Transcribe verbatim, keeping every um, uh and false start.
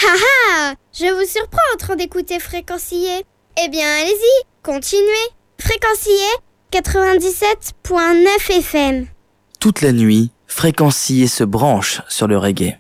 Ah ah! Je vous surprends en train d'écouter Fréquencier. Eh bien, allez-y, continuez. Fréquencier quatre-vingt-dix-sept point neuf F M. Toute la nuit, Fréquencier se branche sur le reggae.